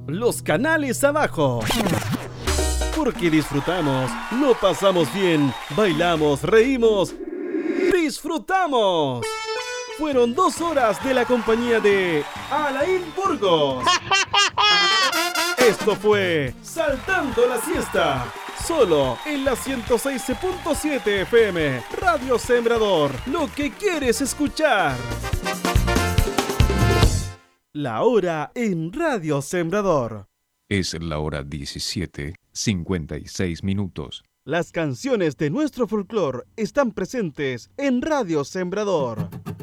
los canales abajo. Porque disfrutamos, lo pasamos bien, bailamos, reímos, disfrutamos. Fueron 2 horas de la compañía de Alain Burgos. Esto fue Saltando la Siesta, solo en la 106.7 FM, Radio Sembrador, lo que quieres escuchar. La hora en Radio Sembrador. Es la hora 17:56. Las canciones de nuestro folclore están presentes en Radio Sembrador.